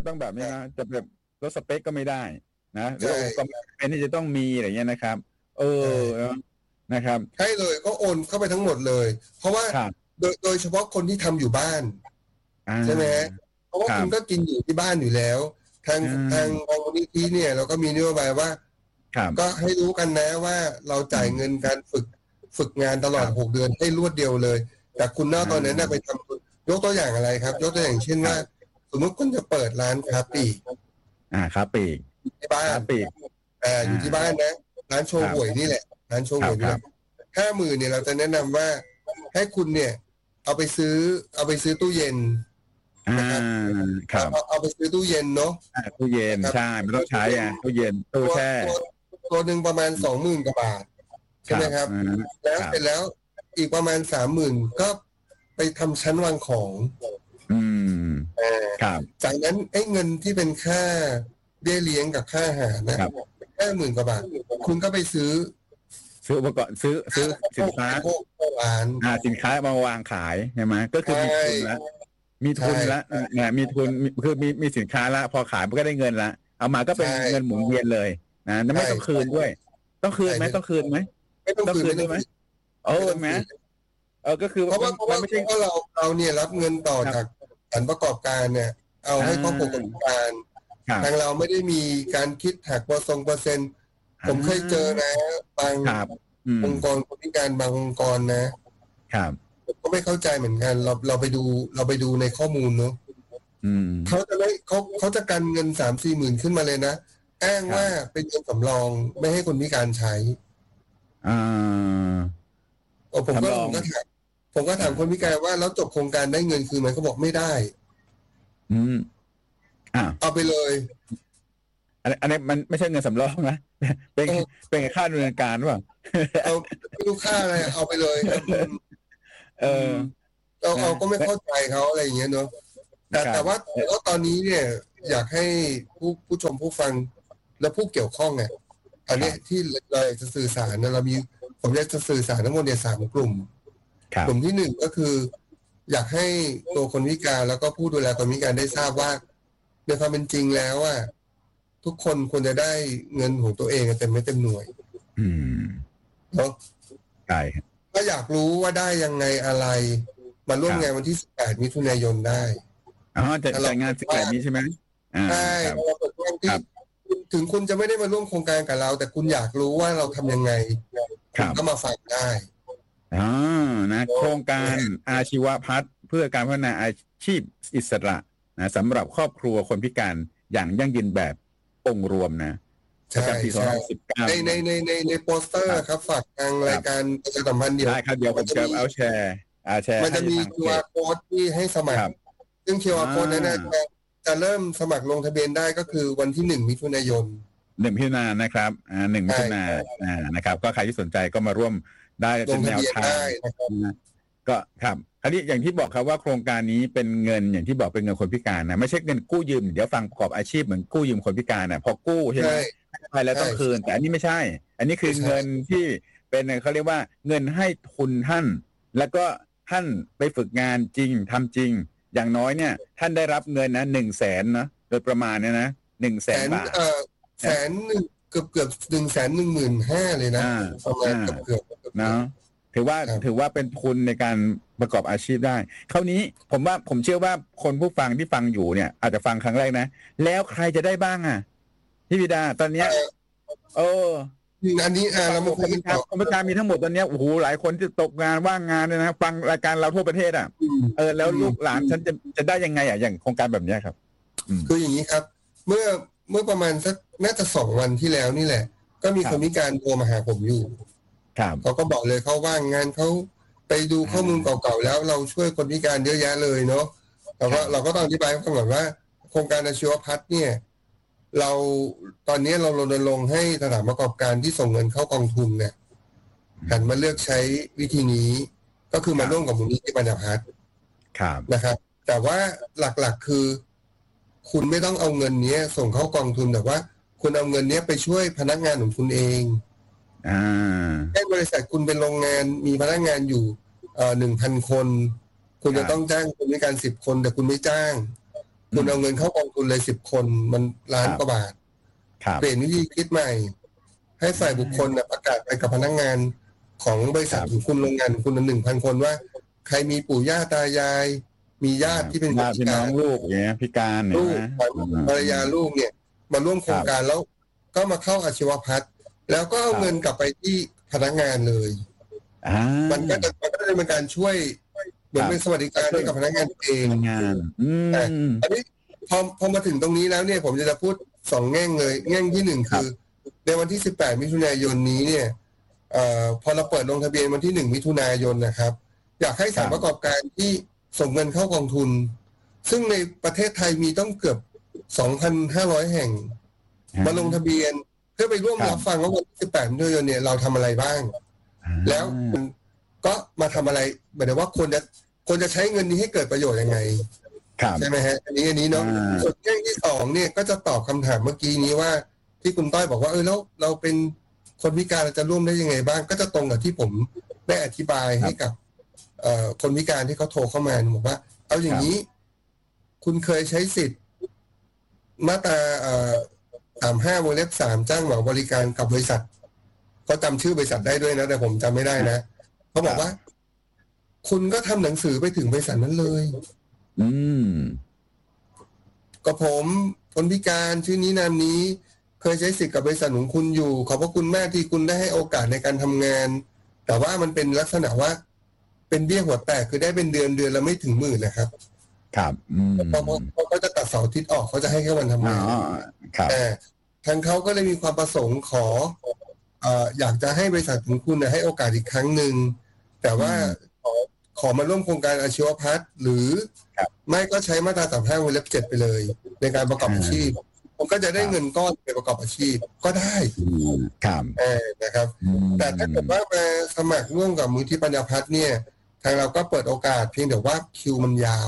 ต้องแบบนี้นะจะแบบลดสเปคก็ไม่ได้นะหรือใช่ก็ไม่เป็นที่จะต้องมีอะไรเงี้ยนะครับใช่นะครับใช่เลยก็โอนเข้าไปทั้งหมดเลย เพราะว่าครับโดยเฉพาะคนที่ทำอยู่บ้านใช่ไหมฮะเพราะคว่ารับคุณก็กินอยู่ที่บ้านอยู่แล้วทางอืทางมมูลนิธิเนี่ยเราก็มีนโยบายว่าครับก็ให้รู้กันนะว่าเราจ่ายเงินการฝึกงานตลอดครับ 6 เดือนให้รวดเดียวเลยแต่คุณนอกตอนนั้นไปทำยกตัวอย่างอะไรครับยกตัวอย่างเช่นว่าสมมติคุณจะเปิดร้านค้าปลีกครับปีกที่บ้านปีกอยู่ที่บ้านนะร้านโชครับว์หวยนี่แหละร้านโชว์ครับครับหวยนี่แหละ50,000เนี่ยเราจะแนะนำว่าให้คุณเนี่ยเอาไปซื้อตู้เย็นอ่านะครับครับเอาไปซื้อตู้เย็นเนาะตู้เย็นนะครับใช่ไม่ต้องใช้ตู้เย็นตู้ตัวแช่ตัวหนึ่งประมาณ20,000กว่าบาทใช่ไหมครับแล้วครับเสร็จแล้วอีกประมาณ30,000ก็ไปทำชั้นวางของอืมครับจากนั้นไอ้เงินที่เป็นค่าเบี้ยเลี้ยงกับค่าอาหารนะครับ50,000กว่าบาทคุณก็ไปซื้ออุปกรณ์ซื้อสินค้าร้านสินค้ามาวางขายใช่ไหมก็คือมีทุนแล้วมีทุนแล้วเนี่ยมีทุนคือมีสินค้าละพอขายมันก็ได้เงินละเอามาก็เป็นเงินหมุนเวียนเลยนะไม่ต้องคืนด้วยต้องคืนไหมต้องคืนไหมไม่ต้องคืนด้วยไหมไหมก็คือเพราะว่าไม่ใช่เราเนี่ยรับเงินต่อจากสถานประกอบการเนี่ยเอาให้ครอบครัวคนพิการทางเราไม่ได้มีการคิดหักเปอร์เซ็นต์ผมเคยเจอนะบางองค์กรคนพิการบางองค์กรนะครับผมก็ไม่เข้าใจเหมือนกันเราไปดูในข้อมูลเนาะเขาจะกันเงิน3-4 หมื่นขึ้นมาเลยนะอ้างว่าเป็นเงินสำรองไม่ให้คนพิการใช้ผมก็ถามคนพิการว่าแล้วจบโครงการได้เงินคืนไหมเขาบอกไม่ได้เอาไปเลยอันนี้มันไม่ใช่เงินสำรองนะเป็นค่าดำเนินการหรือเปล่าเอาไม่รู้ค่าอะไรเอาไปเลยเราก็ไม่เข้าใจเขาอะไรอย่างเงี้ยเนาะแต่ว่าตอนนี้เนี่ยอยากให้ผู้ชมผู้ฟังและผู้เกี่ยวข้องเนี่ยอันนี้ที่เราจะสื่อสารนะผมอยากจะสื่อสารทั้งหมดเนี่ย3 กลุ่มกลุ่มที่1ก็คืออยากให้ตัวคนพิการแล้วก็ผู้ดูแลคนพิการได้ทราบว่าในความเป็นจริงแล้วว่าทุกคนควรจะได้เงินของตัวเองเต็มไม่เต็มหน่วยเนาะใช่ถ้าอยากรู้ว่าได้ยังไงอะไรมาร่วมงานวันที่18 มิถุนายนได้จะจัดงาน18 นี้ใช่ไหมใช่เราเปิดช่วงที่ถึงคุณจะไม่ได้มาร่วมโครงการกับเราแต่คุณอยากรู้ว่าเราทำยังไงคุณก็มาฟังได้นะโครงการอาชีวพัฒน์เพื่อการพัฒนาอาชีพอิสระนะสำหรับครอบครัวคนพิการอย่างยั่งยืนแบบองค์รวมนะประจำปี2019 ในโปสเตอร์ครับฝากทางรายการประชาสัมพันธ์เดียวได้ครับเดี๋ยวผมจะเอาแชร์มันจะมี QR code ที่ให้สมัครซึ่ง QR code นั้นจะเริ่มสมัครลงทะเบียนได้ก็คือวันที่1 มิถุนายน 1 มิถุนายนนะครับ1 มิถุนายนนะครับก็ใครที่สนใจก็มาร่วมได้เป็นแนวทางก็ครับคราวนี้อย่างที่บอกครับว่าโครงการนี้เป็นเงินอย่างที่บอกเป็นเงินคนพิการนะไม่ใช่เงินกู้ยืมเดี๋ยวฟังประกอบอาชีพเหมือนกู้ยืมคนพิการนะพอกู้ใช่ไหมไปแล้วต้องคืนแต่อันนี้ไม่ใช่อันนี้คือเงินที่เป็นเขาเรียกว่าเงินให้ทุนท่านแล้วก็ท่านไปฝึกงานจริงทำจริงอย่างน้อยเนี่ยท่านได้รับเงินนะ100,000นะโดยประมาณเนี่ยนะ100,000 บาทเกือบ115,000เลยนะประมาณเกือบเนาะถือว่าเป็นทุนในการประกอบอาชีพได้คราวนี้ผมเชื่อว่าคนผู้ฟังที่ฟังอยู่เนี่ยอาจจะฟังครั้งแรกนะแล้วใครจะได้บ้างพี่วิดาตอนเนี้ยอันนี้เรามาคุยกันต่อคนพิการมีทั้งหมดตอนนี้โอ้โหหลายคนที่ตกงานว่างงานเลยนะฟังรายการเราทั่วประเทศแล้วลูกหลานฉันจะได้ยังไงอย่างโครงการแบบนี้ครับคืออย่างนี้ครับเมื่อประมาณสักน่าจะ2 วันที่แล้วนี่แหละก็มีคนพิการโทรมาหาผมอยู่เขาก็บอกเลยเขาว่างงานเขาไปดูข้อมูลเก่าๆแล้วเราช่วยคนพิการเยอะแยะเลยเนาะแต่ว่าเราก็ต้องอธิบายให้ฟังก่อนว่าโครงการอาชีวพัฒน์เนี่ยตอนนี้เรารณรงค์ให้สถานประกอบการที่ส่งเงินเข้ากองทุนเนี่ยหันมาเลือกใช้วิธีนี้ก็คือมาร่วมกับมูลนิธิปัญญาพัฒน์นะครับแต่ว่าหลักๆคือคุณไม่ต้องเอาเงินนี้ส่งเข้ากองทุนแต่ว่าคุณเอาเงินนี้ไปช่วยพนักงานของคุณเองแค่บริษัทคุณเป็นโรงงานมีพนักงานอยู่1,000 คนคุณจะต้องจ้างคนพิการ10 คนแต่คุณไม่จ้างคุณเอาเงินเข้ากองทุนเลย10 คนมันล้านกว่าบาทเปลี่ยนวิธีคิดใหม่ให้ฝ่ายบุคคลประกาศไปกับพนักงานของบริษัทของคุณโรงงานคุณ1,000 คนว่าใครมีปู่ย่าตายายมีญาติที่เป็นคนพิการลูกอย่างเงี้ยพิการลูกภรรยาลูกเนี่ยมาร่วมโครงการแล้วก็มาเข้าอาชีวพัฒน์แล้วก็เอาเงินกลับไปที่พนักงานเลยมันก็จะเป็นการช่วยเหมือนเป็นสวัสดิการให้กับพนักงานเองแต่อันนี้พอมาถึงตรงนี้แล้วเนี่ยผมจะพูด2 แง่งเลยแง่งที่1คือในวันที่18 มิถุนายนนี้เนี่ยพอเราเปิดลงทะเบียนวันที่1 มิถุนายนนะครับอยากให้สถานประกอบการที่ส่งเงินเข้ากองทุนซึ่งในประเทศไทยมีต้องเกือบ 2,500 แห่งมาลงทะเบียนเพื่อไปร่วมรับฟังว่าวันที่18 มิถุนายนเนี่ยเราทำอะไรบ้างแล้วก็มาทำอะไรหมายถึงว่าคนจะใช้เงินนี้ให้เกิดประโยชน์ยังไงใช่ไหมฮะอันนี้เนาะส่วนแง่ที่2เนี่ยก็จะตอบคำถามเมื่อกี้นี้ว่าที่คุณต้อยบอกว่าแล้วเราเป็นคนพิการเราจะร่วมได้ยังไงบ้างก็จะตรงกับที่ผมได้อธิบายให้กับคนพิการที่เขาโทรเข้ามาบอกว่าเอาอย่างนี้คุณเคยใช้สิทธิ์มาตรา35 วงเล็บ 3จ้างเหมาบริการกับบริษัทเขาจำชื่อบริษัทได้ด้วยนะแต่ผมจำไม่ได้นะเขาบอกว่าคุณก็ทำหนังสือไปถึงบริษัทนั้นเลยก็ผมคนพิการชื่อนี้นามนี้เคยใช้สิทธิ์กับบริษัทของคุณอยู่ขอบพระคุณมากที่คุณได้ให้โอกาสในการทำงานแต่ว่ามันเป็นลักษณะว่าเป็นเบี้ยหัวแตกคือได้เป็นเดือนละไม่ถึง10,000นะครับครับเพราะเขาจะตัดเสาร์อาทิตย์ออกเขาจะให้แค่วันทำงานแต่ทางเขาก็เลยมีความประสงค์อยากจะให้บริษัทของคุณให้โอกาสอีกครั้งหนึ่งแต่ว่าขอมาร่วมโครงการอาชีวพัฒน์หรือไม่ก็ใช้มาตรา35 วงเล็บ 7ไปเลยในการประกอบอาชีพผมก็จะได้เงินก้อนไปประกอบอาชีพก็ได้ครับนะครับแต่ถ้าเกิดว่ามาสมัครร่วมกับมูลที่ปัญญาพัฒน์เนี่ยทางเราก็เปิดโอกาสเพียงแต่ว่าคิวมันยาว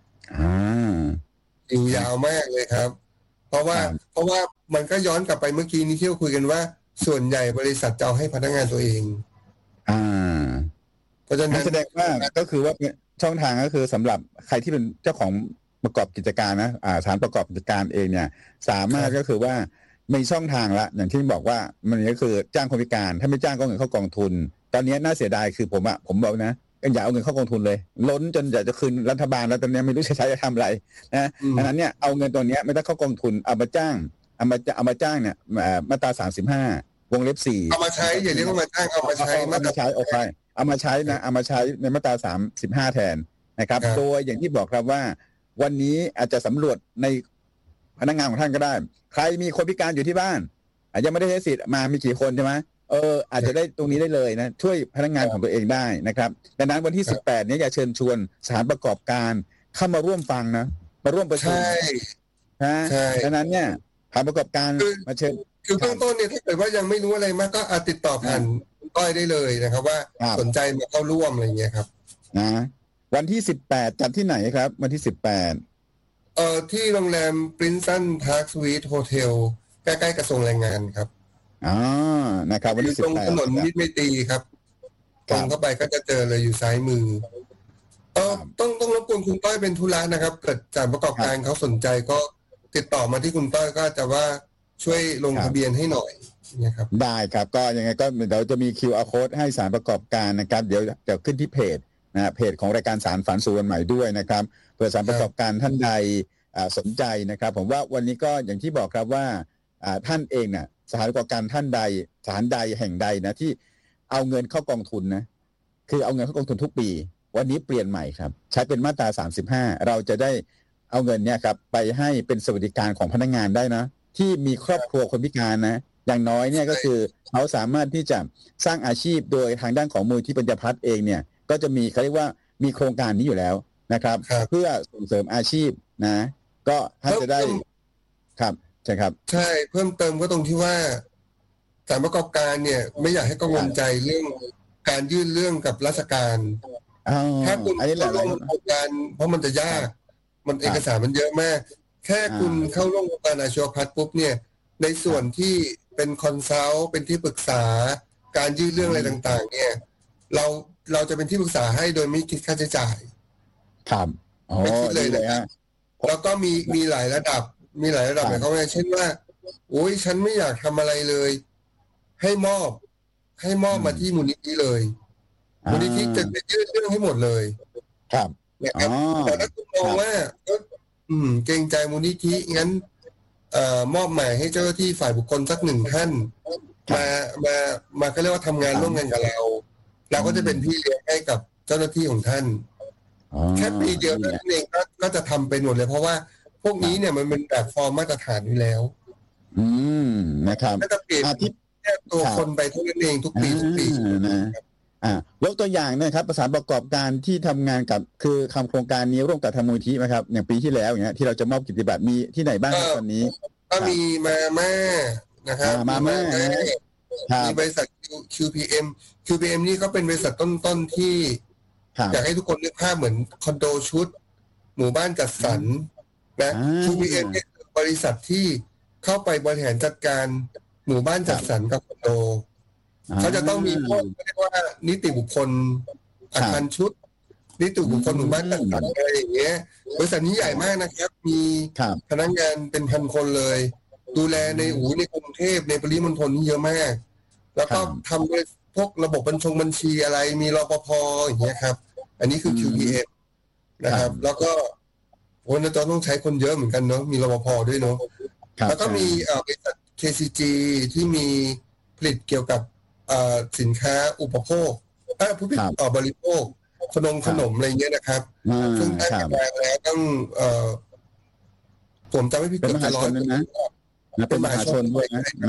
คิวยาวมากเลยครับเพราะว่ามันก็ย้อนกลับไปเมื่อกี้นี้ที่เราคุยกันว่าส่วนใหญ่บริษัทจะเอาให้พนักงานตัวเองเพราะฉะนั้นแสดงว่าก็คือว่าช่องทางก็คือสำหรับใครที่เป็นเจ้าของประกอบกิจการนะสถานประกอบกิจการเองเนี่ยสามารถก็คือว่ามีช่องทางละอย่างที่บอกว่ามันก็คือจ้างคนพิการถ้าไม่จ้างก็เงินเข้ากองทุนตอนนี้น่าเสียดายคือผมบอกนะอย่าเอาเงินเข้ากองทุนเลยล้นจนอยากจะคืนรัฐบาลแล้วตอนนี้ไม่รู้จะใช้จะทำอะไรนะดังนั้นเนี่ยเอาเงินตัวนี้ไม่ต้องเข้ากองทุนเอามาจ้างเนี่ยมาตรา35 วงเล็บ 4 เอามาใช้อย่าเรียกว่ามาจ้างเอามาใช้โอเคเอามาใช้ในมาตรา35แทนนะครับโดยอย่างที่บอกครับว่าวันนี้อาจจะสำรวจในพนักงานของท่านก็ได้ใครมีคนพิการอยู่ที่บ้านอาจจะไม่ได้ใช้สิทธิ์มามีกี่คนใช่ไหมอาจจะได้ตรงนี้ได้เลยนะช่วยพนักงานของตัวเองได้นะครับดังนั้นวันที่18นี้อยากเชิญชวนสถานประกอบการเข้ามาร่วมฟังนะมาร่วมประชุมดังนั้นเนี่ยสถานประกอบการมาเชิญคือเบื้องต้นเนี่ยถ้าเกิดว่ายังไม่รู้อะไรมากก็ติดต่อผ่านก้อยได้เลยนะครับว่าสนใจมาเข้าร่วมอะไรเงี้ยครับนะวันที่18จัดที่ไหนครับวันที่18 ที่โรงแรม Princeton Park Suite Hotel ใกล้ๆกระทรวงแรงงานครับนะครับวันที่18 ตรงถนนมิตรไมตรีครับตรงเข้าไปก็จะเจอเลยอยู่ซ้ายมือต้องรบกวนคุณต้อยเป็นธุระนะครับเกิดจากประกอบการเขาสนใจก็ติดต่อมาที่คุณต้อยก็จะว่าช่วยลงทะเบียนให้หน่อยนะครับได้ครับก็ยังไงก็เดี๋ยวจะมี QR code ให้สถานประกอบการนะครับเดี๋ยวขึ้นที่เพจนะเพจของรายการสารฝันสู่วันใหม่ด้วยนะครับเพื่อสถานประกอบการท่านใดสนใจนะครับผมว่าวันนี้ก็อย่างที่บอกครับว่าท่านเองเนี่ยสถานประกอบการท่านใดสถานใดแห่งใดนะที่เอาเงินเข้ากองทุนนะคือเอาเงินเข้ากองทุนทุกปีวันนี้เปลี่ยนใหม่ครับใช้เป็นมาตรา35เราจะได้เอาเงินเนี่ยครับไปให้เป็นสวัสดิการของพนักงานได้นะที่มีครอบครัวคนพิการนะอย่างน้อยเนี่ยก็คือเขาสามารถที่จะสร้างอาชีพโดยทางด้านของมูลที่ปัญญาพัฒน์เองเนี่ยก็จะมีเขาเรียกว่ามีโครงการนี้อยู่แล้วนะครับเพื่อส่งเสริมอาชีพนะก็ท่านจะได้ครับใช่ครับใช่เพิ่มเติมก็ตรงที่ว่าสถานประกอบการเนี่ยไม่อยากให้กังวลใจเรื่องการยื่นเรื่องกับราชการถ้าคุณเข้าร่วมโครงการเพราะมันจะยากมันเอกสารมันเยอะมากแค่คุณเข้าร่วมโครงการอาชีวพัฒน์ปุ๊บเนี่ยในส่วนที่เป็นคอนซัลท์เป็นที่ปรึกษาการยื่นเรื่องอะไรต่างๆเนี่ยเราจะเป็นที่ปรึกษาให้โดยไม่คิดค่าใช้จ่ายครับไม่คิดเลยนะแล้วก็มีหลายระดับหมายความว่าเช่นว่าโอ้ยฉันไม่อยากทำอะไรเลยให้มอบมาที่มูลนิธิเลยมูลนิธิจะไปยื่นเรื่องให้หมดเลยครับนะครับแต่ถ้าคุณมองว่าเกรงใจมูลนิธิงั้นมอบหมายให้เจ้าหน้าที่ฝ่ายบุคคลสัก1 ท่านมาเขาเรียกว่าทำงานร่วมกันกับเราก็จะเป็นพี่เลี้ยงให้กับเจ้าหน้าที่ของท่านแค่ปีเดียวนั่นเองก็จะทำเป็นหมดเลยเพราะว่าพวกนี้เนี่ยมันเป็นแบบฟอร์มมาตรฐานอยู่แล้วนะครับก็จะเปลี่ยนแค่ตัวคนไปเท่านั้นเองทุกปีนะยกตัวอย่างนะครับประสานประกอบการที่ทำงานกับคือทำโครงการนี้ร่วมกับทางมูลนิธิไหมครับอย่างปีที่แล้วอย่างเงี้ยที่เราจะมอบกิจบัตรมีที่ไหนบ้างตอนนี้ก็มีมาม่านะครับมาม่ามีบริษัท QPM นี่ก็เป็นบริษัทต้นๆที่อยากให้ทุกคนนึกภาพเหมือนคอนโดชุดหมู่บ้านจัดสรรนะ QPM เนี่ยคือบริษัทที่เข้าไปบริหารจัดการหมู่บ้านจัดสรรกับคอนโดเขาจะต้องมีพวกเรียกว่านิติบุคคลอาคารชุดนิติบุคคลหมู่บ้านจัดสรรอะไรอย่างเงี้ยบริษัทนี้ใหญ่มากนะครับมีพนักงานเป็นพันคนเลยดูแลในกรุงเทพในปริมณฑลนี่เยอะมากแล้วก็ทำพวกระบบบัญชีอะไรมีรปภอย่างเงี้ยครับอันนี้คือ QPM นะครับแล้วก็เราต้องใช้คนเยอะเหมือนกันเนาะมีรปภด้วยเนาะแล้วก็มีบริษัท KCG ที่มีผลิตเกี่ยวกับสินค้าอุปโภคผู้บริโภคขนมอะไรเงี้ยนะครับซึ่งได้มาแล้วต้องผมจำไม่ผิดเกือบจะ100 นะเป็นมหาชนด้วย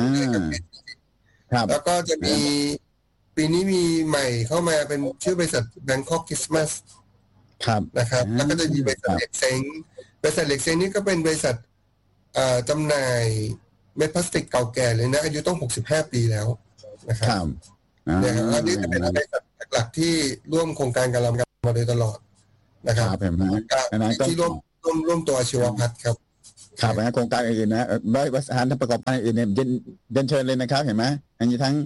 นะครับแล้วก็จะมีปีนี้มีใหม่เข้ามาเป็นชื่อบริษัท Bangkok Christmas นะครับแล้วก็จะมีบริษัทเหล็กเซ้งนี่ก็เป็นบริษัทจำหน่ายเม็ดพลาสติกเก่าแก่เลยนะอายุต้อง65 ปีแล้วนะครับเนี่ยครับอันนี้จะเป็นบริษัทหลักที่ร่วมโครงการกับเรามาโดยตลอดนะครับที่ร่วมตัวอาชีวพัฒน์ครับโครงการอื่นนะบริษัทประกอบการอื่นเนี่ยเดินเชิญเลยนะครับเห็นไหมอันนี้ทั้ง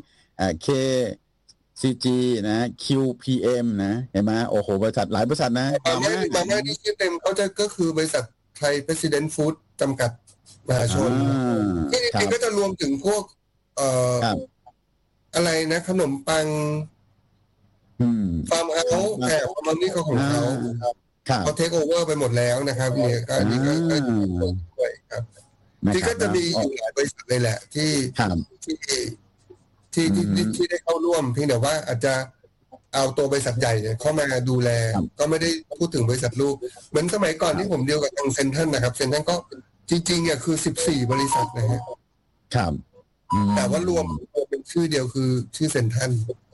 KCG นะ QPM นะเห็นไหมโอ้โหบริษัทหลายบริษัทนะมาม่าที่ชื่อเต็มเขาก็คือบริษัทไทย President Food จำกัดมหาชนที่จริงๆก็จะรวมถึงพวกอะไรนะขนมปังฟาร์มเฮาส์มันนี่ก็ของเขาเทคโอเวอร์ไปหมดแล้วนะครับเนี่ยก็อันนี้ก็ด้วยครับที่ก็จะมีอยู่หลายบริษัทเลยแหละที่ได้เข้าร่วมเพียงแต่ว่าอาจจะเอาตัวบริษัทใหญ่เนี่ยเข้ามาดูแลก็ไม่ได้พูดถึงบริษัทลูกเหมือนสมัยก่อนที่ผมเดียวกับทางเซ็นทรัลนะครับเซ็นทรัลก็จริงๆเนี่ยคือ14 บริษัทนะฮะแต่ว่ารวมเป็นชื่อเดียวคือชื่อเซ็นทรัล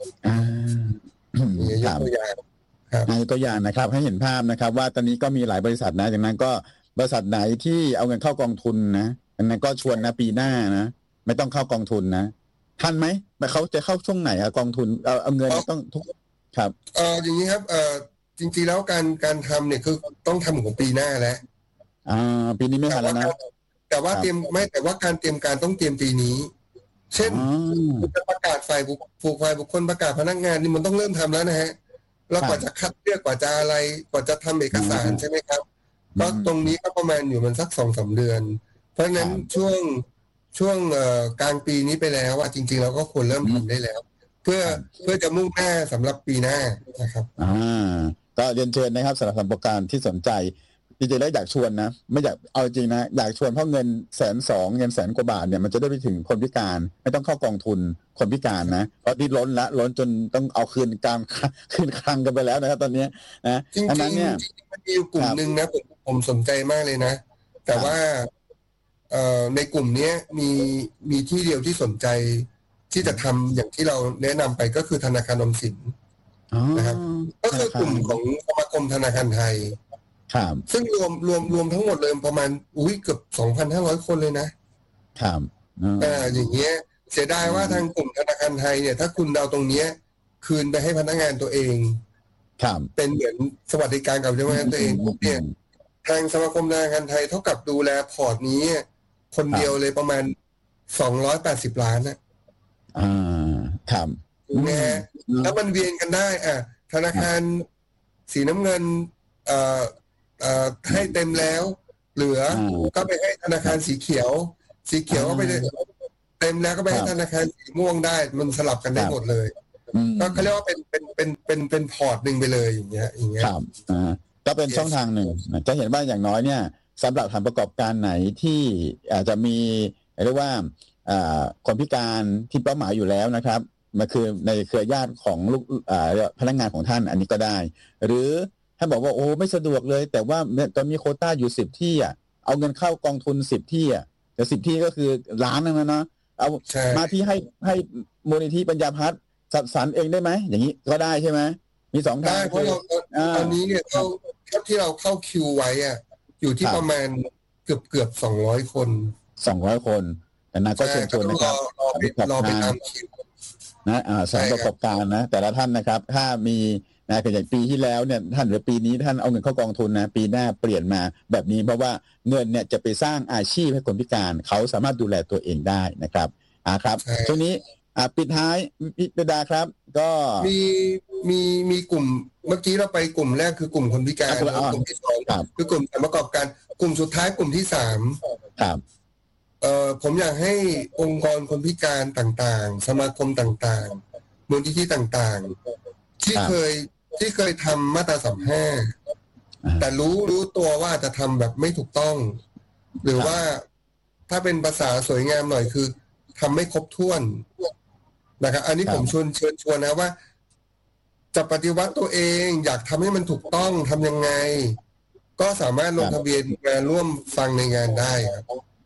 ยกตัวอย่างตัวอย่างนะครับให้เห็นภาพนะครับว่าตอนนี้ก็มีหลายบริษัทนะจากนั้นก็บริษัทไหนที่เอาเงินเข้ากองทุนนะอันนั้นก็ชวนนะปีหน้านะไม่ต้องเข้ากองทุนนะทันไหมแต่เขาจะเข้าช่วงไหนกองทุนเอาเงินต้องทุกครับอย่างนี้ครับจริงๆแล้วการทำเนี่ยคือต้องทำของปีหน้าแล้วปีนี้ไม่ทันแล้วนะแต่ว่าแต่ว่าการเตรียมการต้องเตรียมปีนี้เช่นจะประกาศฝ่ายบุคคลประกาศพนักงานนี่มันต้องเริ่มทำแล้วนะฮะแล้วกว่าจะคัดเลือกกว่าจะอะไรกว่าจะทำเอกสารใช่ไหมครับก็ตรงนี้ก็ประมาณอยู่มันสัก 2-3 เดือนเพราะฉะนั้นช่วงกลางปีนี้ไปแล้วจริงๆเราก็ควรเริ่มทำได้แล้วเพื่อจะมุ่งหน้าสำหรับปีหน้านะครับก็เรียนเชิญนะครับสำหรับประกอบการที่สนใจจริงๆแล้วอยากชวนนะไม่อยากเอาจริงนะอยากชวนเพราะเงิน120,000เงิน100,000 กว่าบาทเนี่ยมันจะได้ไปถึงคนพิการไม่ต้องเข้ากองทุนคนพิการนะเพราะที่ล้นจนต้องเอาคืนคลังกันไปแล้วนะครับตอนนี้นะจริงๆเนี่ยมันมีกลุ่มนึงนะผมสนใจมากเลยนะแต่ว่าในกลุ่มนี้มีที่เดียวที่สนใจที่จะทำอย่างที่เราแนะนำไปก็คือธนาคารออมสินนะครับก็คือกลุ่มของสมาคมธนาคารไทยซึ่งรวมทั้งหมดเลยประมาณเกือบ 2,500 คนเลยนะครับอย่างเงี้ยเสียดายว่าทางกลุ่มธนาคารไทยเนี่ยถ้าคุณเอาตรงเนี้ยคืนไปให้พนักงานตัวเองเป็นเหมือนสวัสดิการกับพนักงานตัวเองเนี่ยทางสมาคมธนาคารไทยเท่ากับดูแลพอร์ตนี้คนเดียวเลยประมาณ280 ล้านนะครับนะฮะแล้วมันเวียนกันได้ธนาคารสีน้ำเงินให้เต็มแล้วเหลือก็ไปให้ธนาคารสีเขียวก็ไปเต็มแล้วก็ไปให้ธนาคารสีม่วงได้มันสลับกันได้หมดเลยก็เขาเรียกว่าเป็นพอร์ตหนึ่งไปเลยอย่างเงี้ยครับก็เป็นช่องทางหนึ่งจะเห็นว่าอย่างน้อยเนี่ยสำหรับสถานประกอบการไหนที่อาจจะมีเรียกว่าคนพิการที่เป้าหมายอยู่แล้วนะครับมันคือในเครือญาติของลูกพนักงานของท่านอันนี้ก็ได้หรือท่านบอกว่าโอ้ไม่สะดวกเลยแต่ว่าตอนมีโควต้าอยู่10ที่เอาเงินเข้ากองทุน10ที่แต่10ที่ก็คือล้านนึงแล้วเนาะเอามาที่ให้มูลนิธิปัญญาพัฒน์จัดสรรเองได้ไหมอย่างนี้ก็ได้ใช่ไหมมี2ทางได้เพราะเราตอนนี้เนี่ยที่เราเข้าคิวไว้อยู่ที่ประมาณเกือบ200 คนแต่น่าก็เชิญชวนนะครับรอไปตามคิวนะสารประกอบการนะแต่ละท่านนะครับถ้ามีนะอย่างปีที่แล้วเนี่ยท่านหรือปีนี้ท่านเอาเงินเข้ากองทุนนะปีหน้าเปลี่ยนมาแบบนี้เพราะว่าเงินเนี่ยจะไปสร้างอาชีพให้คนพิการเขาสามารถดูแลตัวเองได้นะครับครับช่วงนี้ปิดท้ายพิปดาครับก็มีกลุ่มเมื่อกี้เราไปกลุ่มแรกคือกลุ่มคนพิการกลุ่มที่2คือกลุ่มสารประกอบการกลุ่มสุดท้ายกลุ่มที่3 ครับผมอยากให้องค์กรคนพิการต่างๆสมาคมต่างๆมูลนิธิต่างๆที่เคยทำมาตรา35แต่รู้ตัวว่าจะทำแบบไม่ถูกต้องหรือว่าถ้าเป็นภาษาสวยงามหน่อยคือทำไม่ครบถ้วนนะครับอันนี้ผมเชิญชวนนะว่าจะปฏิวัติตัวเองอยากทำให้มันถูกต้องทำยังไงก็สามารถลงทะเบียนมาร่วมฟังในงานได้ครับ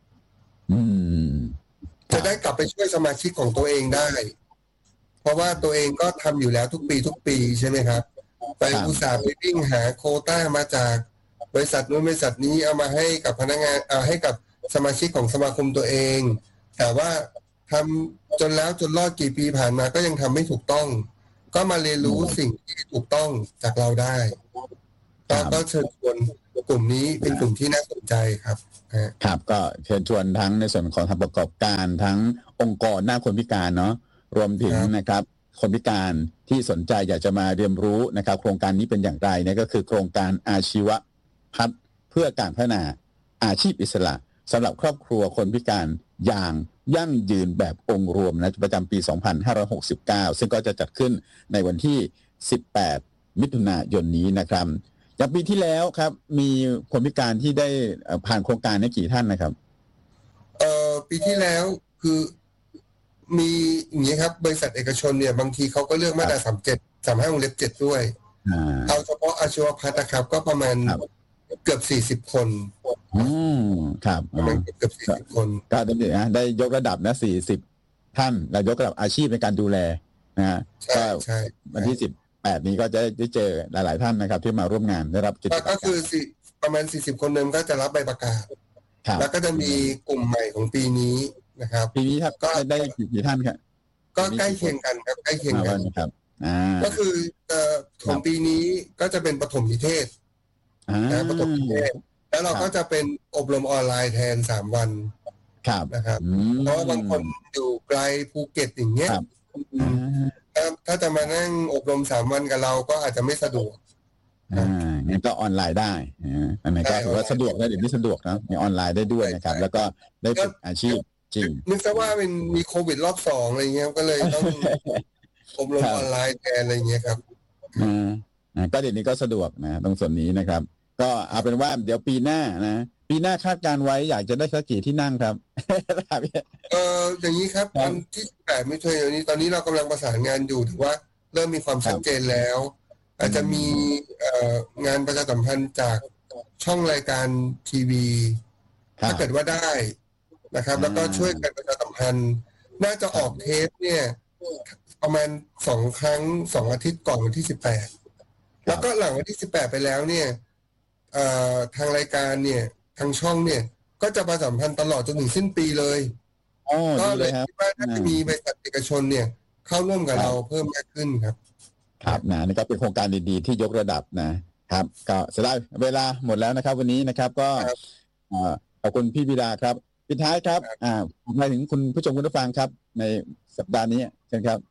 จะได้กลับไปช่วยสมาชิกของตัวเองได้เพราะว่าตัวเองก็ทำอยู่แล้วทุกปีใช่ไหมครับไปอุตส่าห์ไปวิ่งหาโควต้ามาจากบริษัทนู้นบริษัทนี้เอามาให้กับพนักงานให้กับสมาชิกของสมาคมตัวเองแต่ว่าทำจนแล้วจนรอดกี่ปีผ่านมาก็ยังทำไม่ถูกต้องก็มาเรียนรู้สิ่งที่ถูกต้องจากเราได้ก็เชิญชวนกลุ่มนี้เป็นกลุ่มที่น่าสนใจครับครับก็เชิญชวนทั้งในส่วนของทางประกอบการทั้งองค์กรหน้าคนพิการเนาะรวมถึงนะครับคนพิการที่สนใจอยากจะมาเรียนรู้นะครับโครงการนี้เป็นอย่างไรเนี่ยก็คือโครงการอาชีวพัฒน์เพื่อการพัฒนาอาชีพอิสระสำหรับครอบครัวคนพิการอย่างยั่งยืนแบบองค์รวมนะประจำปี 2569 ซึ่งก็จะจัดขึ้นในวันที่ 18 มิถุนายนนี้นะครับจากปีที่แล้วครับมีคนพิการที่ได้ผ่านโครงการนี้กี่ท่านนะครับปีที่แล้วคือมีอย่างนี้ครับบริษัทเอกชนเนี่ยบางทีเขาก็เลือกมาตรา37 35 วงเล็บ 7ด้วยเอาเฉพาะอาชีวพัฒน์นะครับก็ประมาณเกือบ40 คนครับประมาณเกือบ40 คนก็ได้ยกระดับนะ40 ท่านแล้วยกระดับอาชีพในการดูแลนะก็วันที่18นี้ก็จะได้เจอหลายๆท่านนะครับที่มาร่วมงานได้รับกิจกรรมก็คือประมาณ40 คนเดิมก็จะรับใบประกาศแล้วก็จะมีกลุ่มใหม่ของปีนี้นะครับปีนี้ครับก็ได้กี่ท่านครับก็ใกล้เคียงกันครับใกล้เคียงกันครับก็คือของปีนี้ก็จะเป็นปฐมนิเทศปฐมนิเทศแล้วเราก็จะเป็นอบรมออนไลน์แทน3 วันนะครับเพราะว่าบางคนอยู่ไกลภูเก็ตอย่างเงี้ยถ้าจะมานั่งอบรม3 วันกับเราก็อาจจะไม่สะดวกงั้นก็ออนไลน์ได้อันไหนก็ถือว่าสะดวกนะเดี๋ยวนี้สะดวกนะมีออนไลน์ได้ด้วยนะครับแล้วก็ได้ฝึกอาชีพจริงนึกซะว่าเป็นมีโควิดรอบ2อะไรเงี้ยก็เลยต้องอบรมออนไลน์แทนอะไรเงี้ยครับก็เดี๋ยวนี้ก็สะดวกนะตรงส่วนนี้นะครับก็เอาเป็นว่าเดี๋ยวปีหน้าคาดการไว้อยากจะได้สักกี่ที่นั่งครับอย่างนี้ครับวันที่18 มิถุนายนนี้ตอนนี้เรากำลังประสานงานอยู่ถือว่าเริ่มมีความชัดเจนแล้วอาจจะมีงานประชาสัมพันธ์จากช่องรายการทีวีถ้าเกิดว่าได้นะครับแล้วก็ช่วยกันประชาสัมพันธ์น่าจะออกเทปเนี่ยประมาณ2 ครั้ง2 อาทิตย์ก่อนวันที่18แล้วก็หลังวันที่18ไปแล้วเนี่ยทางรายการเนี่ยทางช่องเนี่ยก็จะประชาสัมพันธ์ตลอดจนถึงสิ้นปีเลยก็เลยคิดว่าน่าจะมีบริษัทเอกชนเนี่ยเข้าร่วมกับเราเพิ่มมากขึ้นครับครับนี่ก็เป็นโครงการดีๆที่ยกระดับนะครับก็เสียดายเวลาหมดแล้วนะครับวันนี้นะครับก็ขอบคุณพี่บิดาครับปิดท้ายครับมาถึงคุณผู้ชมคุณผู้ฟังครับในสัปดาห์นี้เชิญครับ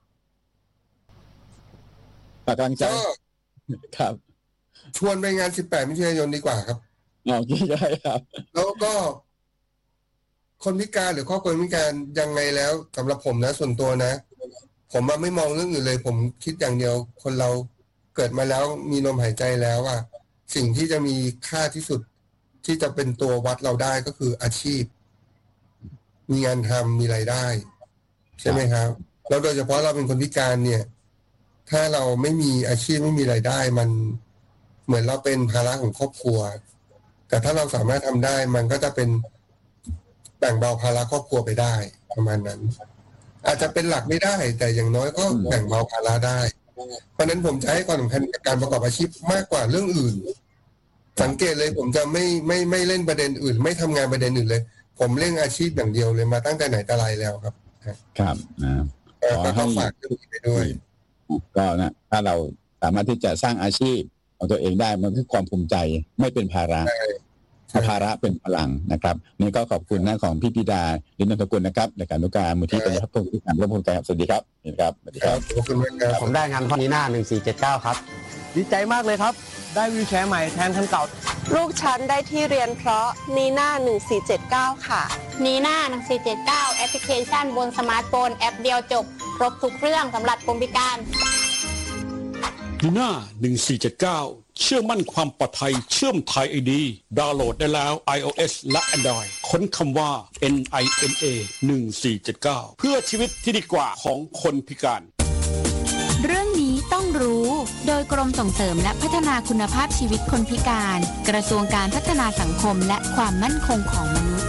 ฝากกำลังใจครับชวนไปงาน18 มิถุนายนดีกว่าครับโอเคใช่ครับแล้วก็คนพิการหรือครอบครัวพิการยังไงแล้วสำหรับผมนะส่วนตัวนะผมไม่มองเรื่องอื่นเลยผมคิดอย่างเดียวคนเราเกิดมาแล้วมีลมหายใจแล้วอ่ะสิ่งที่จะมีค่าที่สุดที่จะเป็นตัววัดเราได้ก็คืออาชีพมีงานทำมีรายได้ใช่ไหมครับแล้วโดยเฉพาะเราเป็นคนพิการเนี่ยถ้าเราไม่มีอาชีพไม่มีรายได้มันเหมือนเราเป็นภาระของครอบครัวแต่ถ้าเราสามารถทำได้มันก็จะเป็นแบ่งเบาภาระครอบครัวไปได้ประมาณนั้นอาจจะเป็นหลักไม่ได้แต่อย่างน้อยก็แบ่งเบาภาระได้เพราะนั้นผมจะให้ความสำคัญกับการประกอบอาชีพมากกว่าเรื่องอื่นสังเกตเลยผมจะไม่เล่นประเด็นอื่นไม่ทำงานประเด็นอื่นเลยผมเล่นอาชีพอย่างเดียวเลยมาตั้งแต่ไหนแต่ไรแล้วครับครับก็ต้องฝากเรื่องนี้ไปด้วยก็นะถ้าเราสามารถที่จะสร้างอาชีพของตัวเองได้มันคือความภูมิใจไม่เป็นภาระภาระเป็นพลังนะครับนี่ก็ขอบคุณนะของพี่ปิดาลินนนทกุลนะครับในการนุการมูลที่เป็นผู้พิการร่วมมือกันสวัสดีครับครับสวัสดีครับขอบคุณมากครับผมได้งานข้อนี้หน้า1479ครับดีใจมากเลยครับได้วีลแชร์ใหม่แทนคันเก่าลูกฉันได้ที่เรียนเพราะนีน่า1479ค่ะนีน่า1479แอปพลิเคชันบนสมาร์ทโฟนแอปเดียวจบครบทุกเรื่องสำหรับคนพิการนีน่า1479เชื่อมั่นความปลอดภัยเชื่อมไทย ID ดาวน์โหลดได้แล้ว iOS และ Android ค้นคำว่า NINA 1479เพื่อชีวิตที่ดีกว่าของคนพิการเรื่องนี้ต้องรู้โดยกรมส่งเสริมและพัฒนาคุณภาพชีวิตคนพิการกระทรวงการพัฒนาสังคมและความมั่นคงของมนุษย์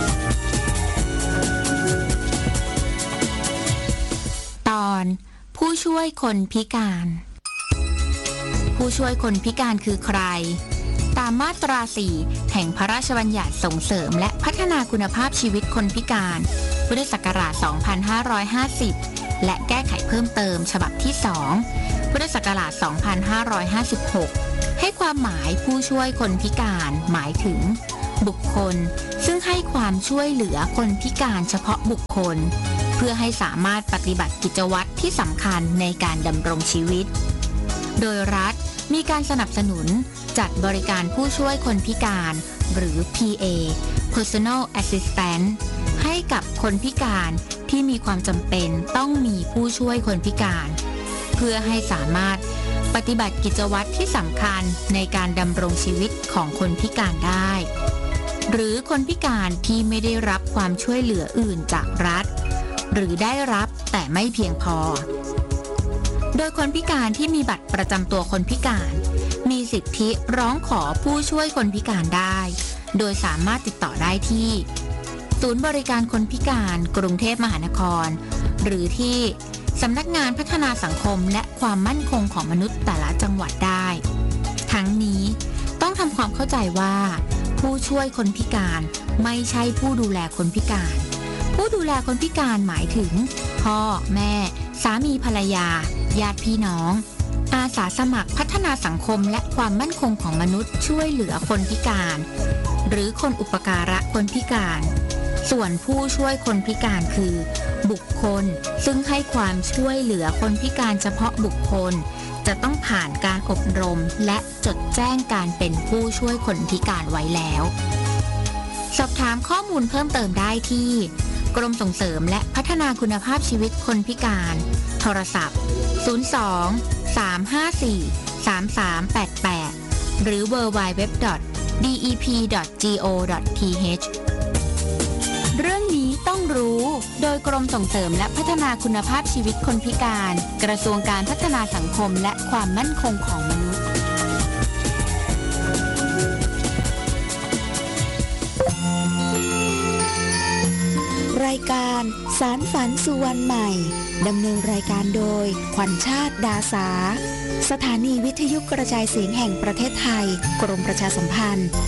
ตอนผู้ช่วยคนพิการผู้ช่วยคนพิการคือใครตามมาตรา 4 แห่งพระราชบัญญัติส่งเสริมและพัฒนาคุณภาพชีวิตคนพิการพุทธศักราช 2550 และแก้ไขเพิ่มเติมฉบับที่ 2 พุทธศักราช 2556 ให้ความหมายผู้ช่วยคนพิการหมายถึงบุคคลซึ่งให้ความช่วยเหลือคนพิการเฉพาะบุคคลเพื่อให้สามารถปฏิบัติกิจวัตรที่สำคัญในการดำรงชีวิตโดยรัฐมีการสนับสนุนจัดบริการผู้ช่วยคนพิการหรือ PA Personal Assistant ให้กับคนพิการที่มีความจำเป็นต้องมีผู้ช่วยคนพิการเพื่อให้สามารถปฏิบัติกิจวัตรที่สำคัญในการดำรงชีวิตของคนพิการได้หรือคนพิการที่ไม่ได้รับความช่วยเหลืออื่นจากรัฐหรือได้รับแต่ไม่เพียงพอโดยคนพิการที่มีบัตรประจำตัวคนพิการมีสิทธิร้องขอผู้ช่วยคนพิการได้โดยสามารถติดต่อได้ที่ศูนย์บริการคนพิการกรุงเทพมหานครหรือที่สำนักงานพัฒนาสังคมและความมั่นคงของมนุษย์แต่ละจังหวัดได้ทั้งนี้ต้องทำความเข้าใจว่าผู้ช่วยคนพิการไม่ใช่ผู้ดูแลคนพิการผู้ดูแลคนพิการหมายถึงพ่อแม่สามีภรรยาญาติพี่น้องอาสาสมัครพัฒนาสังคมและความมั่นคงของมนุษย์ช่วยเหลือคนพิการหรือคนอุปการะคนพิการส่วนผู้ช่วยคนพิการคือบุคคลซึ่งให้ความช่วยเหลือคนพิการเฉพาะบุคคลจะต้องผ่านการอบรมและจดแจ้งการเป็นผู้ช่วยคนพิการไว้แล้วสอบถามข้อมูลเพิ่มเติมได้ที่กรมส่งเสริมและพัฒนาคุณภาพชีวิตคนพิการโทรศัพท์02-354-3388หรือ www.dep.go.th เรื่องนี้ต้องรู้โดยกรมส่งเสริมและพัฒนาคุณภาพชีวิตคนพิการกระทรวงการพัฒนาสังคมและความมั่นคงของมนุษย์รายการสารฝันสู่วันใหม่ดำเนินรายการโดยขวัญชาติดาสาสถานีวิทยุกระจายเสียงแห่งประเทศไทยกรมประชาสัมพันธ์